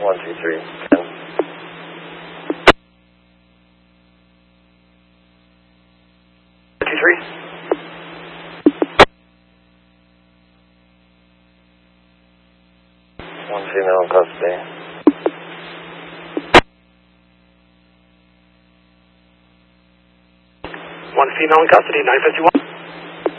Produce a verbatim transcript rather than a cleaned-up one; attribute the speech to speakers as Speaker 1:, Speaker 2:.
Speaker 1: one two three, ten. two three. One female in custody.
Speaker 2: One female in custody, nine fifty-one.